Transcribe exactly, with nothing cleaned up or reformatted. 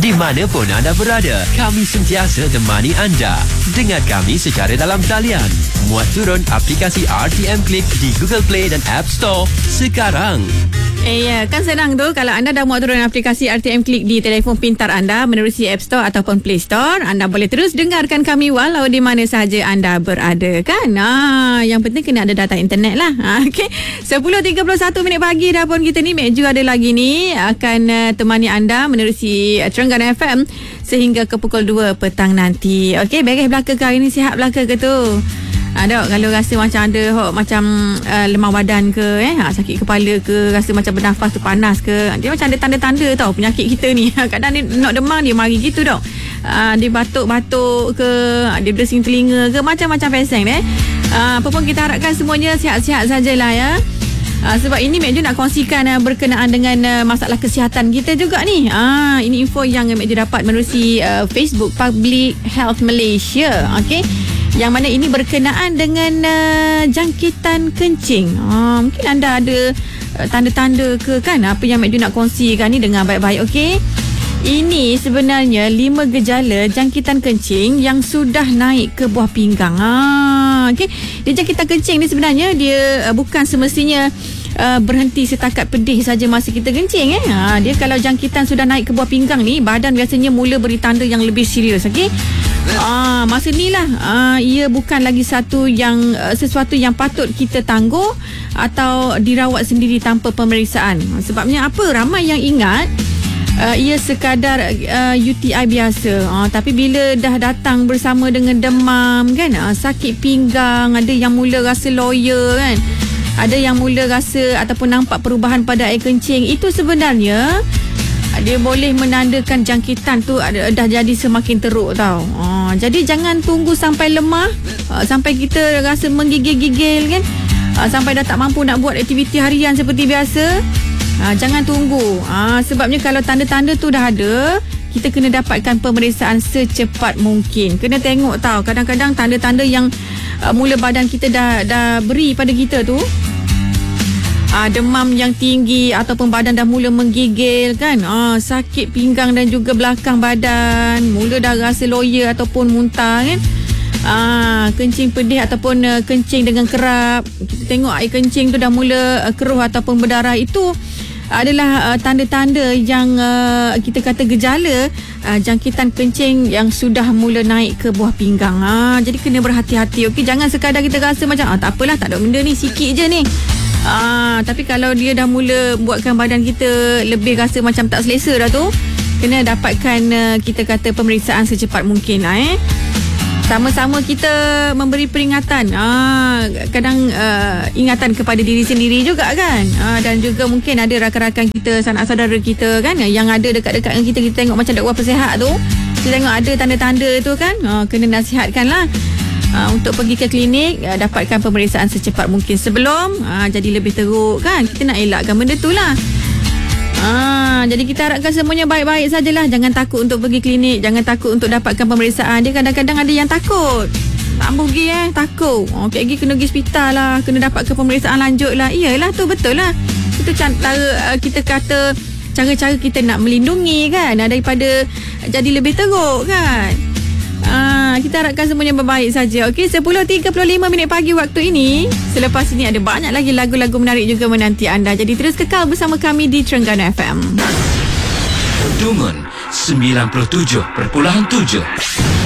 Di mana pun anda berada, kami sentiasa temani anda. Dengar kami secara dalam talian. Muat turun aplikasi R T M Click di Google Play dan App Store sekarang. Eh ya, kan senang tu kalau anda dah muat turun aplikasi R T M Click di telefon pintar anda menerusi App Store ataupun Play Store, anda boleh terus dengarkan kami walau di mana sahaja anda berada kan. Ah, yang penting kena ada data internet lah. Ah, okey. sepuluh tiga puluh satu minit pagi dah pun kita ni Mek Ju ada lagi ni akan uh, temani anda menerusi uh, Terengganu F M sehingga ke pukul dua petang nanti. Okey, beres belaka ke hari ni, sihat belaka ke tu? Ha, dok, kalau rasa macam ada hok, macam uh, lemah badan ke eh, ha, sakit kepala ke, rasa macam bernafas tu panas ke, dia macam ada tanda-tanda tau penyakit kita ni. Kadang dia nak demam dia mari gitu dok. Uh, dia batuk-batuk ke, dia bersin telinga ke, macam-macam peseng eh. Uh, apa pun kita harapkan semuanya sihat-sihat sajalah ya. Uh, sebab ini Mek Ju nak kongsikan uh, berkenaan dengan uh, masalah kesihatan kita juga ni. Uh, ini info yang Mek Ju dapat menerusi uh, Facebook Public Health Malaysia. Okey. Yang mana ini berkenaan dengan uh, jangkitan kencing. Uh, mungkin anda ada uh, tanda-tanda ke kan apa yang Mek Ju nak kongsikan ni dengan baik-baik. Okey. Ini sebenarnya lima gejala jangkitan kencing yang sudah naik ke buah pinggang. Ah, okey. Dia jangkitan kencing ni sebenarnya dia uh, bukan semestinya uh, berhenti setakat pedih saja masa kita kencing eh. Ha, dia kalau jangkitan sudah naik ke buah pinggang ni, badan biasanya mula beri tanda yang lebih serius. Okey. Ah, masa ni lah ah, ia bukan lagi satu yang uh, sesuatu yang patut kita tangguh atau dirawat sendiri tanpa pemeriksaan. Sebabnya apa? Ramai yang ingat Uh, ia sekadar uh, U T I biasa, uh, tapi bila dah datang bersama dengan demam kan, uh, sakit pinggang, ada yang mula rasa loya kan, ada yang mula rasa ataupun nampak perubahan pada air kencing, itu sebenarnya uh, dia boleh menandakan jangkitan tu ada, dah jadi semakin teruk tau. Uh, jadi jangan tunggu sampai lemah, uh, sampai kita rasa menggigil-gigil kan, uh, sampai dah tak mampu nak buat aktiviti harian seperti biasa. Ha, jangan tunggu. Ha, sebabnya kalau tanda-tanda tu dah ada, kita kena dapatkan pemeriksaan secepat mungkin. Kena tengok tau. Kadang-kadang tanda-tanda yang uh, mula badan kita dah dah beri pada kita tu, ha, demam yang tinggi ataupun badan dah mula menggigil kan, ha, sakit pinggang dan juga belakang badan, mula dah rasa loya ataupun muntah kan, Ah, kencing pedih ataupun uh, kencing dengan kerap. Kita tengok air kencing tu dah mula uh, keruh ataupun berdarah. Itu adalah uh, tanda-tanda yang uh, kita kata gejala uh, jangkitan kencing yang sudah mula naik ke buah pinggang. Ah, jadi kena berhati-hati. Okey, jangan sekadar kita rasa macam ah, tak apalah, tak ada benda ni, sikit je ni. Ah, tapi kalau dia dah mula buatkan badan kita lebih rasa macam tak selesa dah tu, kena dapatkan uh, kita kata pemeriksaan secepat mungkin lah eh. Sama-sama kita memberi peringatan, ah, kadang uh, ingatan kepada diri sendiri juga kan, ah, dan juga mungkin ada rakan-rakan kita, sanak saudara kita kan, yang ada dekat-dekat dengan kita. Kita tengok macam dakwah persihat tu, kita tengok ada tanda-tanda tu kan, ah, kena nasihatkan lah ah, untuk pergi ke klinik, ah, dapatkan pemeriksaan secepat mungkin sebelum ah, jadi lebih teruk kan. Kita nak elakkan benda tu lah. Ah, jadi kita harapkan semuanya baik-baik sajalah. Jangan takut untuk pergi klinik, jangan takut untuk dapatkan pemeriksaan. Dia kadang-kadang ada yang takut, tak mahu pergi eh, takut. Oh, okay, pergi kena pergi hospital lah, kena dapatkan pemeriksaan lanjut lah. Iyalah tu, betul lah. Itu cara kita kata cara-cara kita nak melindungi kan, daripada jadi lebih teruk kan. Ah, kita harapkan semuanya berbaik saja. Okey, sepuluh tiga puluh lima minit pagi waktu ini. Selepas ini ada banyak lagi lagu-lagu menarik juga menanti anda. Jadi terus kekal bersama kami di Terengganu F M. Dungun sembilan puluh tujuh perpuluhan tujuh.